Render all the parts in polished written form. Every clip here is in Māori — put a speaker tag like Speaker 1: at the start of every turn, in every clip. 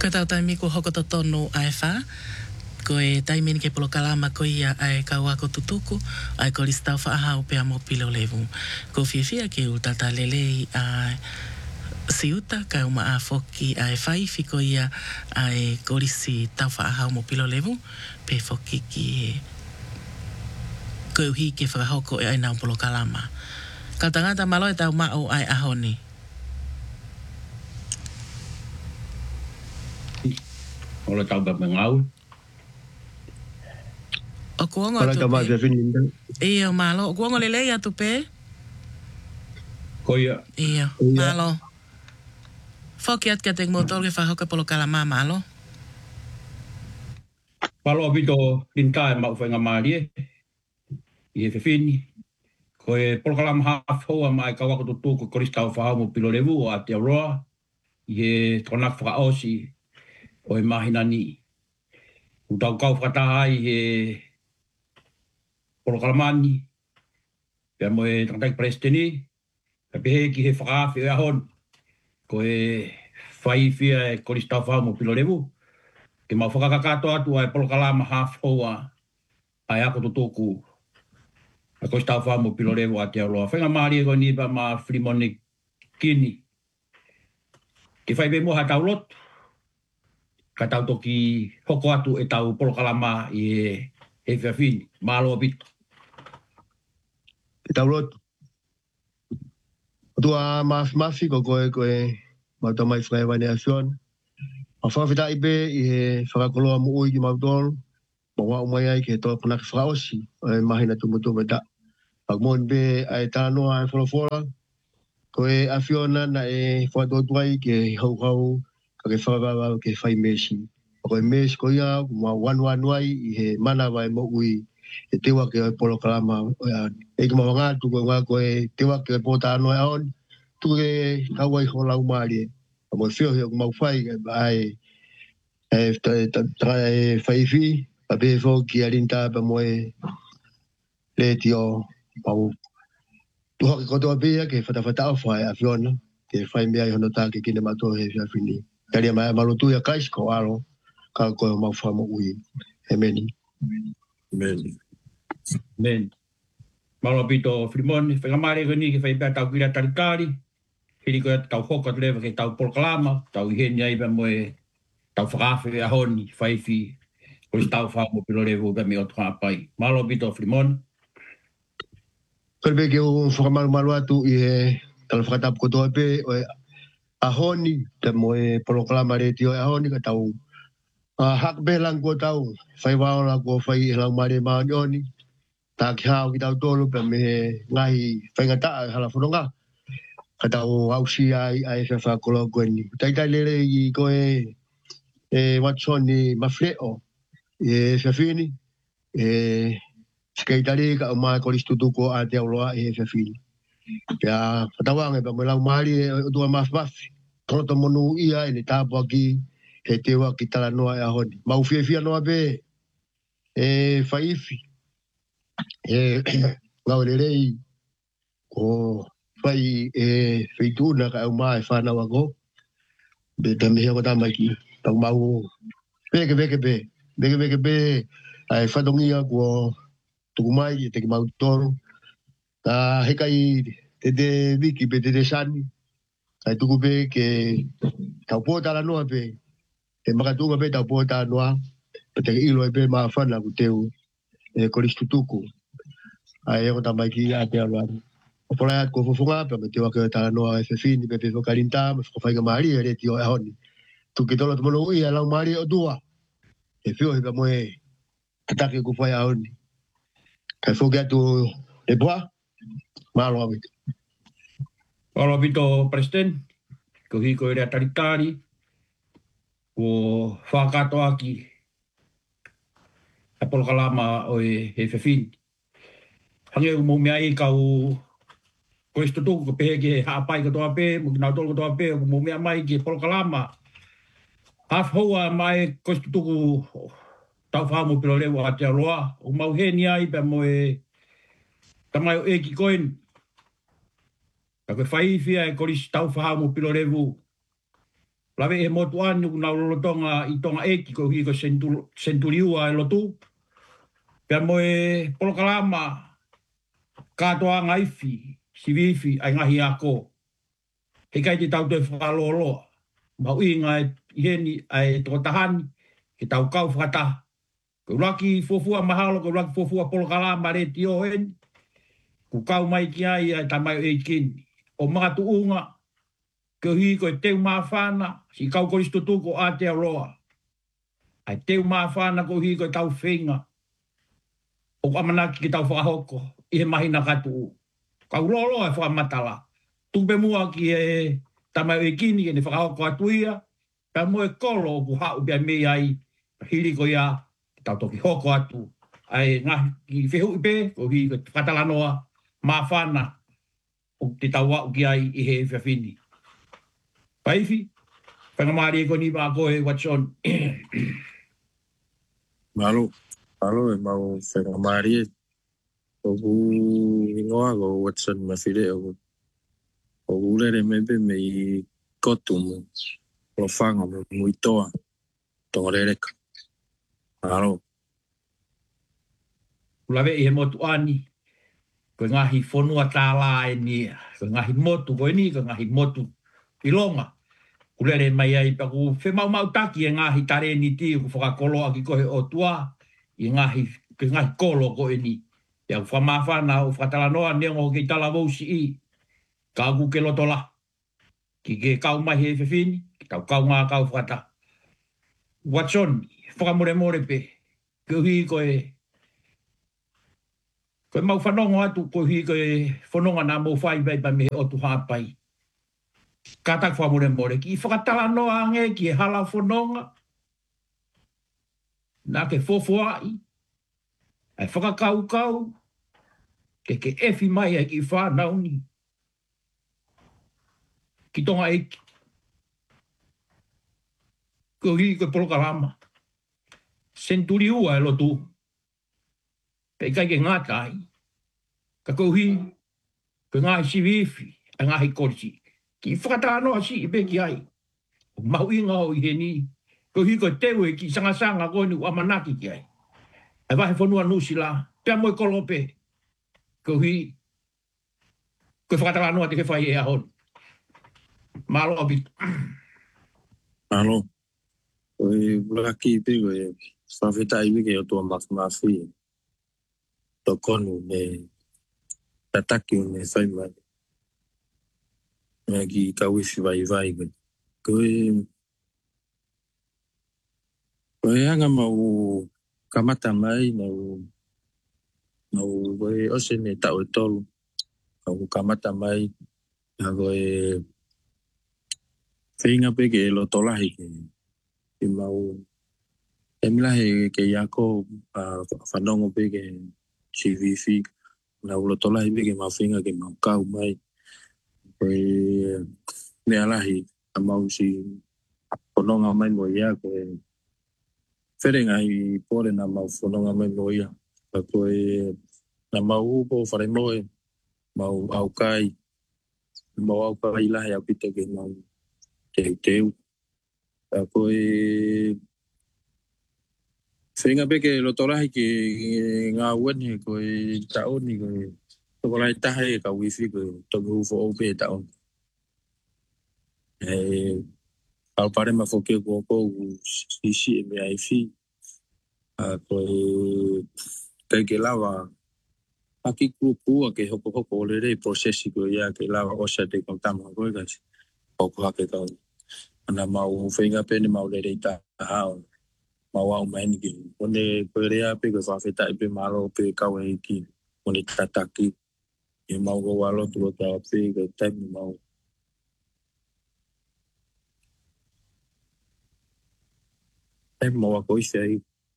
Speaker 1: Ko tau taimi ko hoko to tonu ai wha. Ko e taimini ke polo kalama ko ia ai kawako tutuku. Ai ko listau wha aha o pea mo pilo levu. Ko whiawhia ke utata lelei ai siuta ka uma a foki ai whaifi ko ia ai korisi tau wha aha mo pilo levu. Pe foki ki e ko uhi ke whakahoko e ai nau polo kalama. Ka tangata malo e tau mao ai ahoni.
Speaker 2: Ola tau ba ngau.
Speaker 1: O kuongo atu pe. Iyo malo. O kuongo lelei atu pe.
Speaker 2: Koia.
Speaker 1: Iyo malo. Foki at katek motor ke whahoka polo kalama malo.
Speaker 2: Palo abito lintai mau whainga maari I he whiwhini. Ko e polo kalama half hoa mai kawako tutu ko koristau whahau mo pilo levu o Aotearoa. I he tonak whakaosi o he mahina ni. Utau kau whakataha I he polo kalamani. Pea mo e tangatai presteni. Ka pehe ki he whakaafi o ahon. Ko e whaiwhia e koristau whahau mo pilo levu. Ke mau whakakakato atu ai polo kalama half hoa ai ako tutuku. A koristau whahau mo pilo levu Aotearoa. Whainga maari e ko ni pa ma Frimone Kini. Ke whaiwe mo ha tau lotu. Ka tau toki hoko atu e tau polo kalama I he whiawhini. Malo abito.
Speaker 3: Ke tau lotu. Tua mafi ko koe mauta mai whaiwane a whion. A whawhita ipe I he whakakoloa mo ui ki mautoro. Ma wā umai ai ke toa punaki whakaosi. Ai mahina tumutu me ta. Pagmon be ai tānoa ai wholawhola. Koe a whiona na e whatotuai ke hau ka ke whakawau ke whai mesi. Koe mesi ko ia ma wanuai I he mana vai mo ui e tewa ke polo kalama. E ki mawa ngātu koe ngā koe tewa ke pota anoi aon. Tu ke kawai hola umari. A mo whio heo mau whai ai e whaiwhi. A be fo ki arinta pa mo e le tio pau. Tu hoki kotoa pia ke whatawhatao whai a whiona. Ke whai mea I hono tā ke kine mato he whiawhini. Kari a mai malutu ia kaisi ko aro. Ka koe mau wha mo ui. He meni.
Speaker 2: Men. Malo pito Frimone. Whakamare ko ni ke whai pia tau kira tarikari. Hiri koe tau hoka lewa ke tau polkalama. Tau iheni ai pa mo e tau whakawhi a honi. Whaiwhi. Koe tau wha mo pilo lewa pa me o tuha pai. Malo pito Frimone.
Speaker 3: Kalbe ke o whakamaru atu I he tala whakatapu kotoa pe o a honi te mo e polokalama re tio a honi ka tau hak belang ko tau whai waola ko whai helang mare maoni oni tā ki hao ki tau tolu pe me ngahi whaingataa hala whanonga ka tau hausi ai whakakolo koeni taitai lere I koe Watsoni mafleo e whiawhini Skaitari ka umai koristutu ko Aotearoa I he whiawhini. Pea whatawange pa mo lau mahari e tua mafi. Toroto monu ia e ne tāpua ki he tewa ki tala noa e ahoni. Mau whiawhia noa pe whaifi. Ngau rei ko whai whituna ka umai whanau ako. Be tamihia ko tamai ki. Tau mau peke pe. Ai whatongia ko tukumai te ki mau toro. Ta hekai te wiki pe te sani. Ai tuku pe ke tau pōtara noa pe. Te makatunga pe tau pōtara noa. Pe te ilo pe maa whana ku teu koristutuku. Ai eko tamai ki Aotearoa. O porai at ko fofonga pe me te wake tala noa e whiwhini pe whakarinta. Me whakawhainga maari e re tio e honi. Tuki tola tu mono ui e lau maari o tua. E whio hipa moe tatake ku whai a honi. Kai whoki atu e boa. Malo awit.
Speaker 2: Malo pito President. Ko hiko e rea tarikari. Ko whakato aki. A polokalama o he whiwhini. Hange u mo mea I kau koristutuku ko pehe ki haapai katoa pe. Mo ki nautolo katoa pe. Mo mea mai ki polokalama. Half hoa mai koristutuku tau whamo pilo lewa Aotearoa. O mau heni ai pa mo e tamai o eki koen. Ka koe whaiwhia e koris tau whahau mo pilo revu Lawe e motu anu na lolotonga i tonga eki ko hi ko senturiua e lotu. Pea mo e polokalama katoa ngaifi, sivifi ai ngahi ako. He kai te tau te whakaloloa. Mau inga e iheni ai toko tahani, ke tau kau whakata. Ko laki fofua mahalo, ko laki fofua polokalama re tio heni. Ku kau mai ki ai ai tamai e kini. O mga tuunga, ke hi ko e teu mawhana, si kau koristo tuko a te aroa. Ai teu mawhana ko hi ko e tau whenga. O kamanaki ki tau whakahoko, i he mahina katu. Kau lolo e whakamatala. Tupe mua ki e tamai e kini, e ne whakahoko atuia. Pea mo e kolo o ku hau pia mei ai, hiri ko ia, ki tau toki hoko atu. Ai ngahi ki whehu ipe, ko hi ko whatalanoa, mawhana, o te taua uki ai i he whiawhini. Paifi, whangamari e koni mā koe, Watson.
Speaker 4: Malo e mau whangamari e. O ku ingoa ko Watson mawhire o ulere mebe me i kotu mo. O whanga mo muitoa. Tonga rereka. Malo.
Speaker 2: Lawe i he motu ani, ko ngahi whonua tālā e nia. Ko ngahi motu ko ni, ko ngahi motu i longa. Kulere mai ai pa ku whemau taki e ngahi tare ni ti ku whakakolo aki kohe o tua i ngahi kolo ko e ni. Ia ku whamawhana o whatalanoa neongo ki tala wausi i. Ka aku ke lotola. Ki ke kau mai he whiwhini, ki tau kau ngā kau whata. Watson, whakamore pe. Ke hui koe mau whanongo atu ko hui koe whanonga nā mō whai bai pa me o tu hāpai. Ka tak whamore ki whakatala noa ange ki e hala whanonga. Nā ke fofoai. Ai whakakau. Ke efi mai ai ki whanau ni. Ki tonga eki. Ko hui koe polokalama. Senturi ua e lotu. Pei kai ke ngata ai. Ka kohi, ko ngahi sivifi, a ngahi korisi. Ki whakatala noa si i peki ai. Mau inga o i he ni. Ko hi ko tewe ki sanga ko ni wamanaki ki ai. Ai wahe whanua nusi la. Pea moe kolope. Ko hi. Ko whakatala noa te ke whai e ahon. Malo abit.
Speaker 4: Malo. Oi laki pe ko e whawhita iwi ke o tua mawhi. Tokonu me tataki me whaimai. Me ki kawifi vai ko. Koe anga mau kamata mai mau koe ose ne tau e tolu. Mau kamata mai na koe whinga pe ke lotolahi ke mau emilahe ke iako whanongo pe ke CVV na lotolahi pe ke mau whinga ke mau kau mai. Koe ne alahi a mau si whanonga mai mo ia koe wherenga i pore na mau whanonga mai mo ia. Koe na mau upo whare moe mau au kai lahi au pita ke mau teu. Koe whenga peke lotorahi ke ngā uani koe taoni koe tokolai tahe ka wifi koe toku ufo ope taoni. Au pare ma foke ko sisi e me aifi. Koe kai ke lawa aki kupua ke hoko olere prosesi koe ia ke lawa osa te kontama koe kasi. Hoko hake kau. Ana mau whenga pene mau lere ta hao. Mau au maini ki. One koe rea pe koe whawheta i pe malo pe kau e ki. One tataki. E mau ko walo tulo ta pe koe taimi mau. Taimi mau ako isi ai.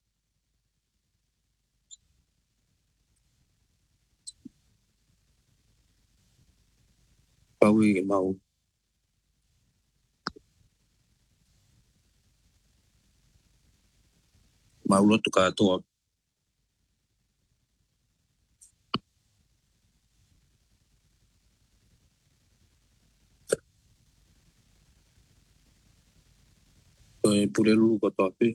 Speaker 4: Pau i mau. Mau lotu ka toa. e pule lulu ko tope.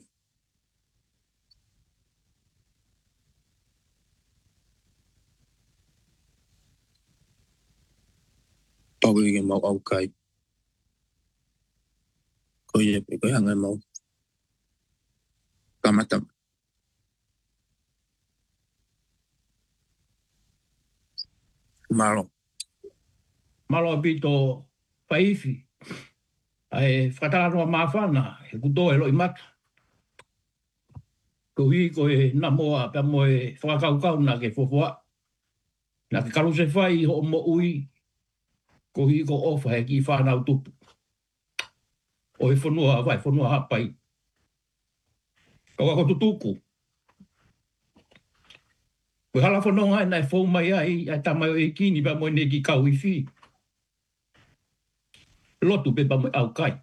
Speaker 4: Pau e mau au kai. Ko e pe ko hanga mau. Kamata. Malo.
Speaker 2: Malo apito paifi. Ai whakatala noa mawhana, he kuto e loi mata. Ko hi ko e na moa pe mo e whakakaukau na ke fofua. Na ke karu se whai ho mo ui, ko hi ko ofa he ki whanau tupu. O e whanua vai, whanua hapai. Ka wako tutuku. Ko hala whanonga e nai whau mai ai, ai tamai o e kini pa mo ne ki kau i whi. Lotu pe pa mo au kai.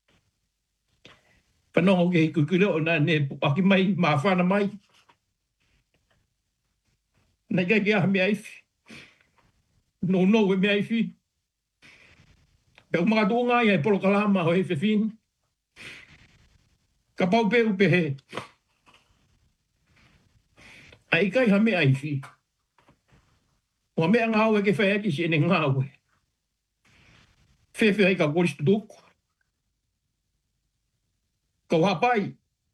Speaker 2: Whanonga ke hiku leo na ne paki mai, maa whana mai. Nei kai ki aha mea iwi. No e mea iwi. Peo mga tuonga ia e polo kalama ho e whiwhin. Ka pau pe upe he. Ai kai ha mea iwi. Wa mea ngau e ke whai aki si ene ngau e. Whewhi ai ka koristu tuku. Kau hapai.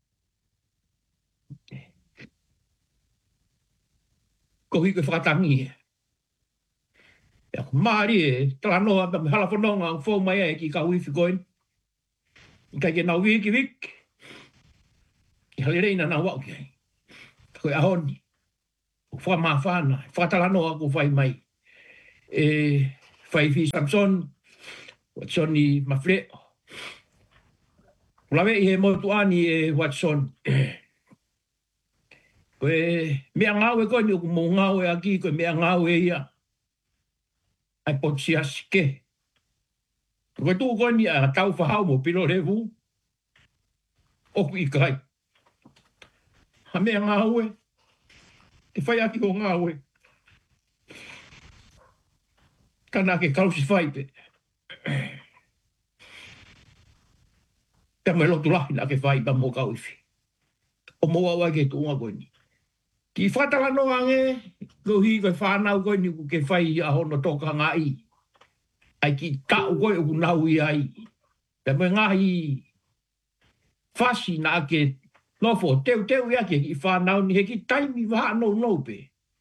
Speaker 2: Ko hi ko whakatangi e. Maari e, tala noa, hala whanonga, ang whau mai e ki ka wifi koin. I kai ke nau wiki wik. I hale reina na wau ki ai. Koe ahoni. Wha maa whana, whakatala noa ko whai mai. Whai fi Samson, Watsoni mafle. Lawe i he motu ani e Watson. Koe mea ngau e koin, uku mō ngau e aki, koe mea ngau e ia. Ai potsi asike. Koe tū koe ni a tau whahau mo pilo revu. Oku i kai. Ha mea ngau e. Te whai aki ko ngau e. Kana ke kausi whai pe. Te me lotu lahi na ke whai pa mo kausi. O mo awa ke tūnga koe ni. Ki whatala no ange, ko hi koe whanau koe ni ke whai a hono toka ngai. Ai ki tau koe uku nau i ai. Te me ngahi whasi na ke nofo teu ia ke ki whanau ni he ki taimi waha no pe.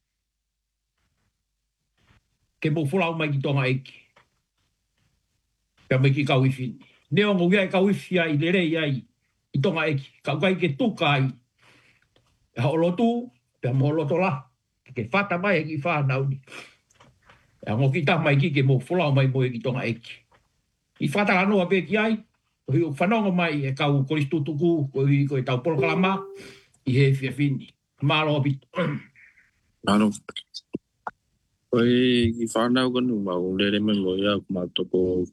Speaker 2: Ke mo whulau mai ki tonga eki. Pe me ki kau iwhini. Neo ngo ia kau iwhi ai, le rei ai, i tonga eki. Kau kai ke tuka ai. E hao lotu, pe mo loto la. Ke whata mai e ki whanau ni. E ngo ki ta mai ki ke mo whulau mai mo e ki tonga eki. I whata anoa pe ki ai. Hui o whanonga mai e kau koristu tuku, koe tau polo kalama, i he whiawhini. Mālo apito.
Speaker 4: Ano. Koe i whanau kanu mau lere me mo ia matoko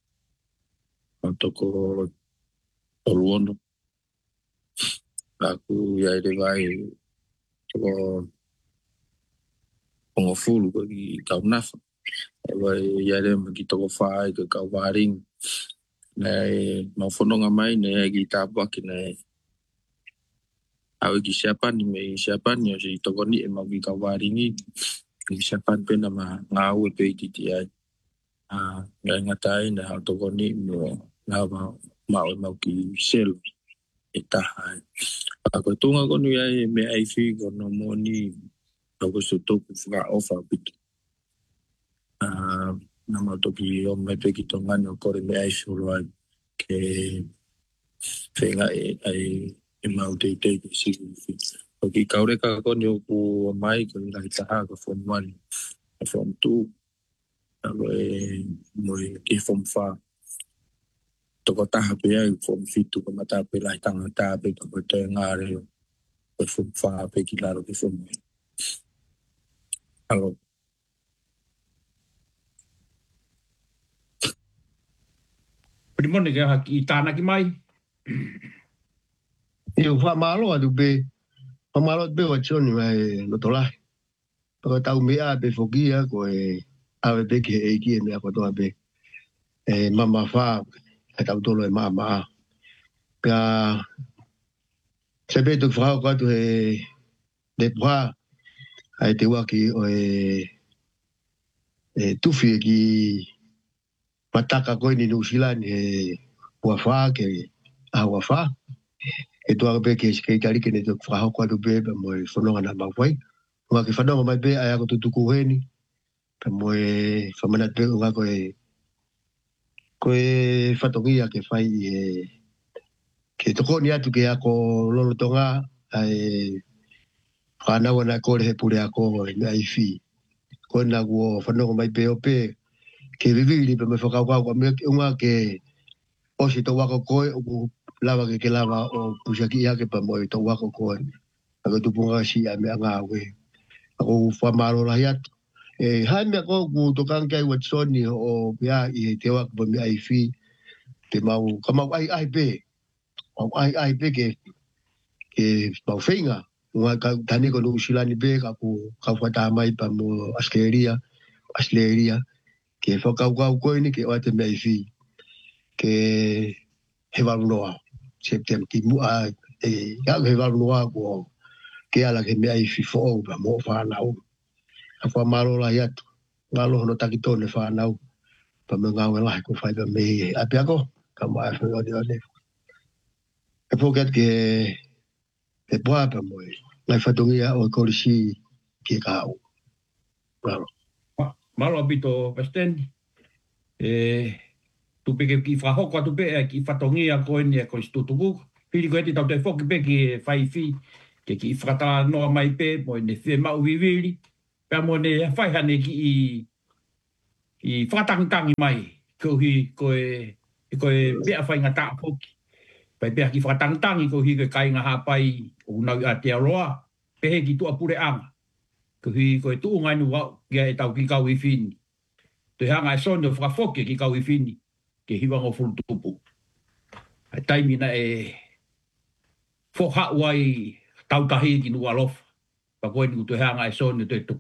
Speaker 4: oluono. Aku ia ere vai toko pongo fulu ko i kau nafa. Vai ia ere ma ki toko whai ko kau waring. Nei mau whanonga mai nei ki tāpua ki nei. Awe ki siapani me siapani o si toko ni e mau ki kau waringi. Ki siapani pena ma ngau e pe titi ai. Ngai ngatai na hau toko ni mo ngau mau e mau ki selu. E taha. Ako tunga konu ia me aifi kono mo ni ako so toku whaka ofa pito. Na mau toki o me pe ki tonga no kore me aifi uruai ke whenga e mau te ki siku fi. O ki kaureka konu o ku mai ko i lai taha ka form 1, ka form 2. Ako e mo ki form 5. Toko taha pe ai form 5 ko mata pe lai tanga taha pe ko te ngare ko form 5 pe ki laro ki form 1. Alo.
Speaker 2: Primone ke haki tāna ki mai.
Speaker 3: Yo whamalo atu pe. Whamalo atu pe Watsoni mai loto lahi. Paka tau mea pe fokia ko e awe pe ke eiki e mea kotoa pe. Mama wha, e tau tolo e maa. Pea se pe tu frau ka tu de bra ai te waki o tufi ki pataka ko ni New Zealand wafa ke wafa e tu pe ke kali ke ne tu frau ka tu be mo fono na ma foi wa ke fono mai be ai ko tu ku heni pe mo famana pe nga ko fatongia ke fai ke toko ni atu ke ako lolo tonga ai whana wana kore he pure ako ai fi ko na go whanongo mai pe ope ke vivili pe me whakawau kwa me unga ke o si to wako koe o lava ke lava o pusaki ia ke pa mo to wako koe ako tupunga si a me anga we ako whamaro la hiat hai me ko ku tokang kai watsoni o ya i te wako pa me ai fi te mau kamau ai pe au ai pe ke mau whenga nga ka tani ko New Zealand be ka ku ka whata mai pa mo Australia ke whakau koe ni ke oate mei fi ke he warunoa septem ki mua ya he warunoa ko ke ala ke mei fi fo pa mo whanau a whamaro la iatu ngalo hono takitone whanau pa me ngawe lahi ko whaipa mei a piako ka mai whanau e poket ke e poa pa mo ngai whatongia o korisi ke kau. Claro.
Speaker 2: Malo bito Western. Tu peke ki whahoko tu pe ki whatongia ko ni ko stutuku. Pili ko eti tau te whoki pe ki whaifi. Ke ki whakata noa mai pe mo ne whe mau viwiri. Pea mo ne whaihane ki i whakatangitangi mai. Ko hi koe bea whainga taa whoki. Pai pea ki whakatangitangi ko hi koe kainga hapai o nau a te aroa. Pehe ki tua pure anga. Ko hi koe tuu ngai nu wau kia e tau ki kau i whini. Te hanga e sonio whakafoke ki kau i whini. Ke hiwango fulutupu. Ai taimina e whoha uai tautahi ki nu alofa. Pa koe ni te hanga e sonio te tuku.